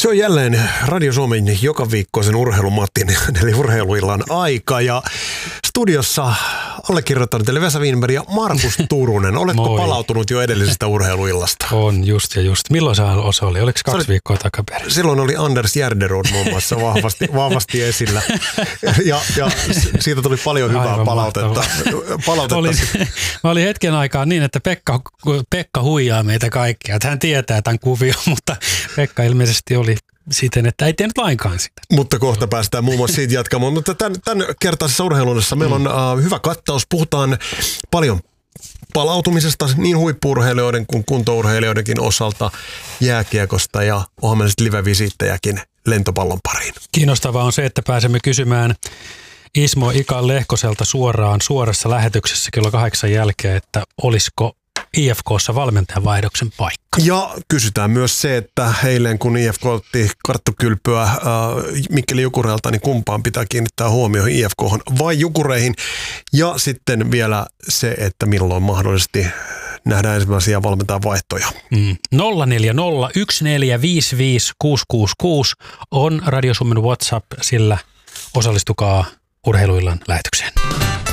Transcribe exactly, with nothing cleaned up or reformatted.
Se on jälleen Radio Suomen joka viikkoisen urheilumatin, eli urheiluillan aika. Ja studiossa allekirjoittanut eli Vesa Wienberg ja Markus Turunen. Oletko Moi. palautunut jo edellisestä urheiluillasta? On, just ja just. Milloin se osa oli? Oliko kaksi oli, viikkoa takaperin? Silloin oli Anders Järderud muun muassa vahvasti, vahvasti esillä. Ja, ja siitä tuli paljon hyvää Aivan palautetta. palautetta. Oli, mä olin hetken aikaa niin, että Pekka, Pekka huijaa meitä kaikkia. Hän tietää tämän kuvion, mutta Pekka ilmeisesti oli siten, että ei tehnyt lainkaan sitä. Mutta kohta päästään muun muassa siitä jatkamaan. Mutta tämän, tämän kertaisessa urheilunnassa meillä on uh, hyvä kattaus. Puhutaan paljon palautumisesta niin huippu-urheilijoiden kuin kuntourheilijoidenkin osalta, jääkiekosta ja onhan meillä sitten live-visiittejäkin lentopallon pariin. Kiinnostavaa on se, että pääsemme kysymään Ismo Ika Lehkoselta suoraan suorassa lähetyksessä kello kahdeksan jälkeen, että olisiko I F K:ssa valmentajan vaihdoksen paikka. Ja kysytään myös se, että eilen kun I F K otti karttukylpyä äh, Mikkeli Jukureelta, niin kumpaan pitää kiinnittää huomioon I F K:hon vai Jukureihin. Ja sitten vielä se, että milloin mahdollisesti nähdään ensimmäisiä valmentajan vaihtoja. Mm. nolla neljä nolla yksi neljä viisi viisi kuusi kuusi kuusi on Radio Suomen WhatsApp, sillä osallistukaa urheiluillan lähetykseen.